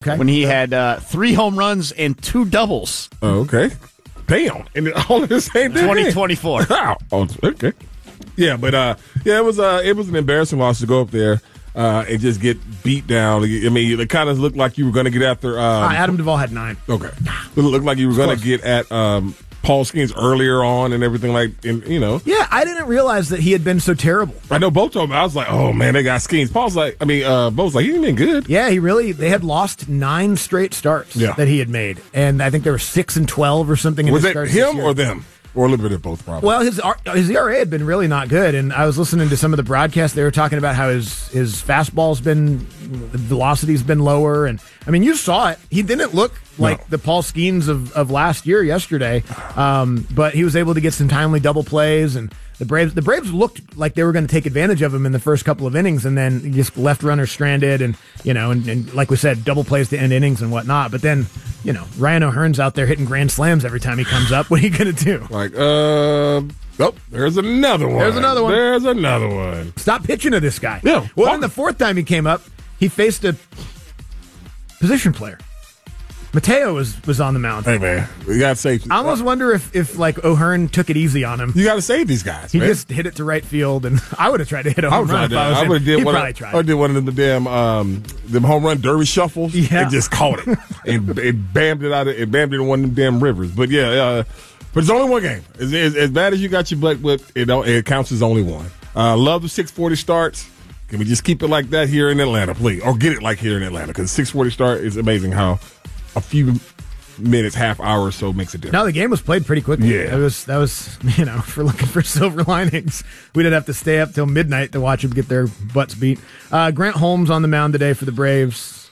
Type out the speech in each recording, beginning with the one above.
Okay. when he had 3 home runs and 2 doubles. Oh, okay. Damn. And all of the same day. 2024. Wow. Oh, okay. Yeah, but it was an embarrassing loss to go up there and just get beat down. I mean, it kind of looked like you were going to get after. Adam Duvall had 9. Okay. It looked like you were going to get at Paul Skeens earlier on and everything Yeah, I didn't realize that he had been so terrible. I know Bo told me. I was like, oh man, they got Skeens. Bo's like, he ain't been good. Yeah, they had lost 9 straight starts that he had made. And I think there were 6-12 or something in Was the it starts him or them? Or a little bit of both, probably. Well, his ERA had been really not good, and I was listening to some of the broadcasts. They were talking about how his fastball's the velocity's been lower, and I mean, you saw it. He didn't look like the Paul Skeens of last year yesterday, but he was able to get some timely double plays, and the Braves looked like they were going to take advantage of him in the first couple of innings, and then just left runners stranded, and and like we said, double plays to end innings and whatnot. But then, Ryan O'Hearn's out there hitting grand slams every time he comes up. What are you going to do? There's another one. There's another one. Stop pitching to this guy. Yeah. Well, then the 4th time he came up, he faced a position player. Mateo was on the mound. Hey, man, you got to save. I almost wonder if O'Hearn took it easy on him. You got to save these guys. He man. just hit it to right field, and I would have tried to hit a home run. I would have did one. Probably tried. I did one of them damn them home run derby shuffles. Yeah. And just caught it and bammed it out. It bammed it in one of them damn rivers. But yeah, but it's only one game. As bad as you got your butt whipped, it counts as only one. Love the 6:40 starts. Can we just keep it like that here in Atlanta, please, or get it like here in Atlanta? Because 6:40 start is amazing how a few minutes, half hour or so makes a difference. No, the game was played pretty quickly. Yeah. That was if we're looking for silver linings, we didn't have to stay up till midnight to watch them get their butts beat. Grant Holmes on the mound today for the Braves.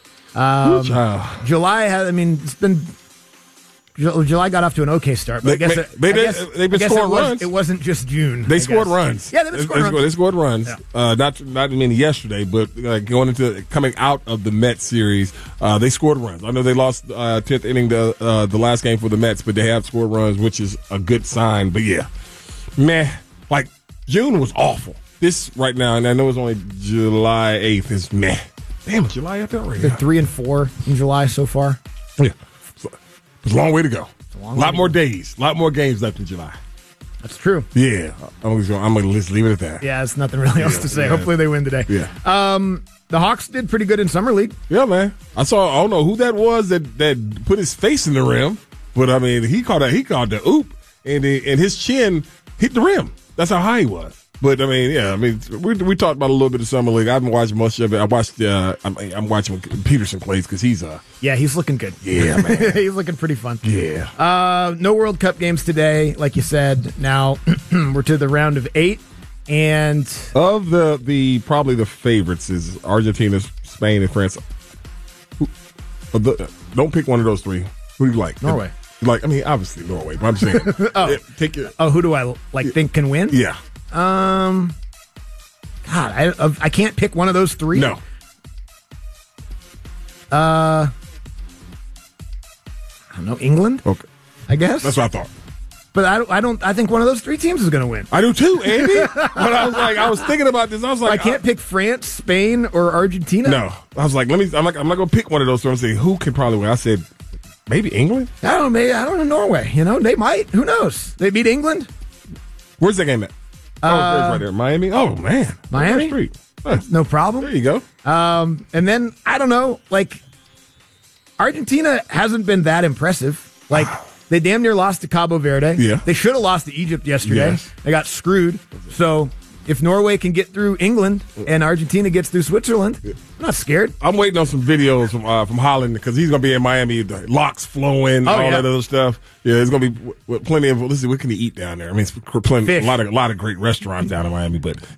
July got off to an okay start, but they've been scoring runs. It wasn't just June. They scored runs. Yeah, they've scored runs. They scored runs. Yeah. Not many yesterday, but coming out of the Mets series, they scored runs. I know they lost 10th inning the last game for the Mets, but they have scored runs, which is a good sign. But yeah, like June was awful. This right now, and I know it's only July 8th, is meh. Damn, July 8th already. They're 3-4 in July so far. Yeah. It's a long way to go. A lot more days. A lot more games left in July. That's true. Yeah. I'm going to just leave it at that. Yeah, there's nothing really else to say. Yeah. Hopefully they win today. Yeah. The Hawks did pretty good in Summer League. Yeah, man. I don't know who that was that put his face in the rim, but I mean, he called the oop, and his chin hit the rim. That's how high he was. But I mean, we talked about a little bit of Summer League. I haven't watched much of it. I watched. I'm watching Peterson plays because he's he's looking good. Yeah, man, he's looking pretty fun. Yeah. No World Cup games today, like you said. Now we're to the round of 8, and of the probably the favorites is Argentina, Spain, and France. Don't pick one of those 3. Who do you like? Norway. Obviously Norway. But I'm saying, who do I think can win? Yeah. God, I can't pick one of those 3. No. I don't know, England. Okay. I guess That's what I thought. But I think one of those 3 teams is going to win. I do too, Andy. But I was thinking about this. I was like, I can't pick France, Spain, or Argentina. No. I was like, I'm not going to pick one of those. So I'm saying, who can probably win? I said, maybe England. I don't know, Norway. They might. Who knows? They beat England. Where's that game at? It's right there. Miami? Oh, man. Miami? Street. No problem. There you go. And then, I don't know, Argentina hasn't been that impressive. They damn near lost to Cabo Verde. Yeah. They should have lost to Egypt yesterday. Yes. They got screwed. So, if Norway can get through England and Argentina gets through Switzerland, I'm not scared. I'm waiting on some videos from Holland because he's going to be in Miami. The locks flowing, all that other stuff. Yeah, there's going to be plenty of. Listen, what can he eat down there? I mean, it's plenty, a lot of great restaurants down in Miami, but